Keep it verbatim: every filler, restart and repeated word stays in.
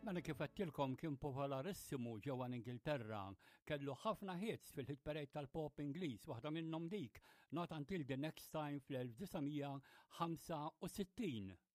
Mela kif għedtilkom kien popolarissimu ġewwa Ingilterra, kellu ħafna hits fil-hit parade tal-pop Ingliż, waħda minnhom dik Not Until the Next Time fl-elf tisgħemija ħamsa u sittin.